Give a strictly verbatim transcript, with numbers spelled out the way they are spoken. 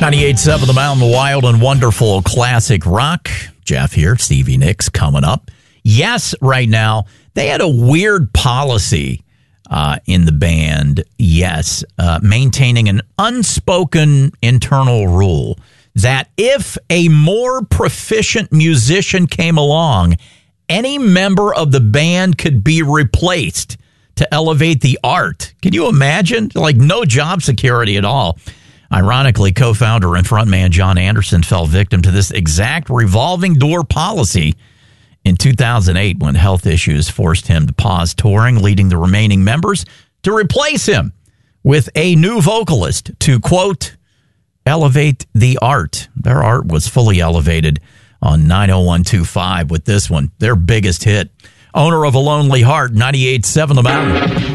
ninety-eight point seven The Mountain, wild and wonderful classic rock. Jeff here, Stevie Nicks coming up. Yes, right now, they had a weird policy uh, in the band, yes, uh, maintaining an unspoken internal rule that if a more proficient musician came along, any member of the band could be replaced to elevate the art. Can you imagine? Like, no job security at all. Ironically, co-founder and frontman John Anderson fell victim to this exact revolving door policy in two thousand eight when health issues forced him to pause touring, leading the remaining members to replace him with a new vocalist to, quote, elevate the art. Their art was fully elevated on nine oh one two five with this one, their biggest hit. Owner of a Lonely Heart, ninety-eight point seven The Mountain.